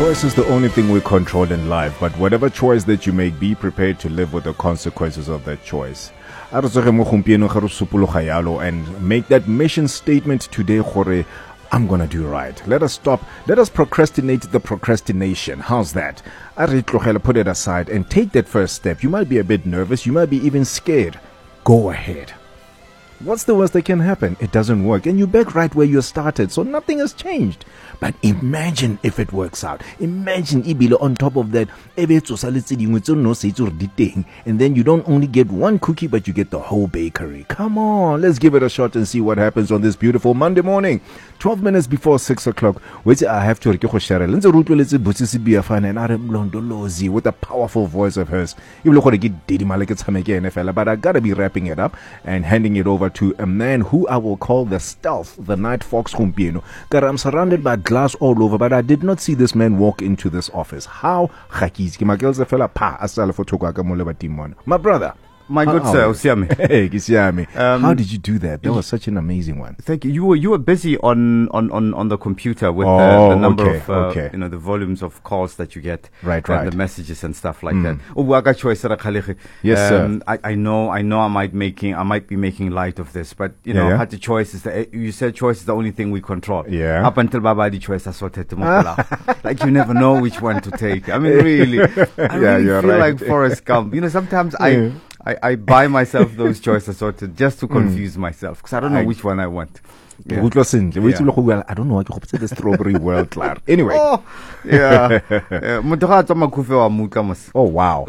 Choice is the only thing we control in life, but whatever choice that you make, be prepared to live with the consequences of that choice. And make that mission statement today, I'm gonna do right. Let us stop. Let us procrastinate the procrastination. How's that? Put it aside and take that first step. You might be a bit nervous. You might be even scared. Go ahead. What's the worst that can happen? It doesn't work. And you're back right where you started. So nothing has changed. But imagine if it works out. Imagine Ibile on top of that. And then you don't only get one cookie, but you get the whole bakery. Come on, let's give it a shot and see what happens on this beautiful Monday morning. 12 minutes before 6 o'clock. Which I have to with a powerful voice of hers. But I gotta be wrapping it up and handing it over to a man who I will call the Stealth, the Night Fox Gompieno. I'm surrounded by glass all over, but I did not see this man walk into this office. How? My brother. My good sir, Usiame. Hey, Kisiame. How did you do that? That was such an amazing one. Thank you. You were busy on the computer with the number of the volumes of calls that you get, right, the messages and stuff like that. Yes, sir. I know. I might be making light of this, but had the choice is you said choice is the only thing we control. Yeah. Up until Baba the choice I sorted like you never know which one to take. I mean, really, I really feel like Forrest Gump. Sometimes I buy myself those choices just to confuse myself because I don't know which one I want. I don't know. I hope it's the strawberry world, clar. Anyway. Oh, yeah. Oh, wow.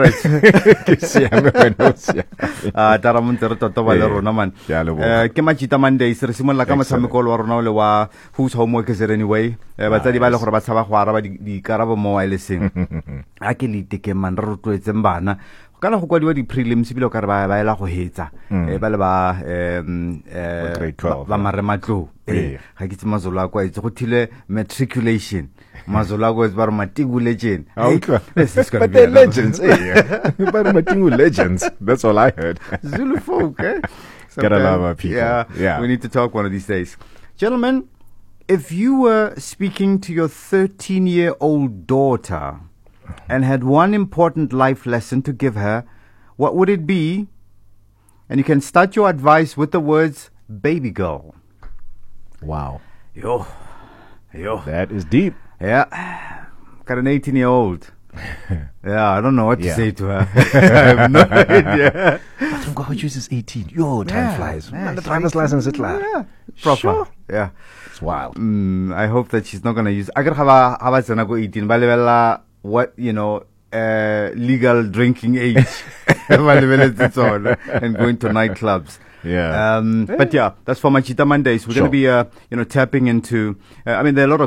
Mondays re simolla ka motshameko wa rona le wa whose homework is it anyway. Batsadi ba le gore ba tshaba go araba di karabo mo wirelessing. A ke le teke man re rotloetseng bana kana go kwadiwa di prelims bile ka re ba ela go hetsa ba le ba marematlo ga ke tsema zola kwa itse go thile matriculation mazola go is bar matigu legend. But they're legends. Legends. That's all I heard. Zulu folk, Gotta love our people. Yeah, we need to talk one of these days. Gentlemen, if you were speaking to your 13-year-old daughter and had one important life lesson to give her, what would it be? And you can start your advice with the words, baby girl. Wow. Yo. That is deep. Yeah. Got an 18-year-old. Yeah, I don't know what to say to her. I have no idea. I don't go how chooses 18. Yo, time flies. Man, the driver's license is like. Yeah. Proper. Sure. Yeah. It's wild. I hope that she's not going to use. I could have a 18. What, legal drinking age. And going to nightclubs. Yeah. But yeah, that's for Machita Mondays. We're going to be, tapping into, there are a lot of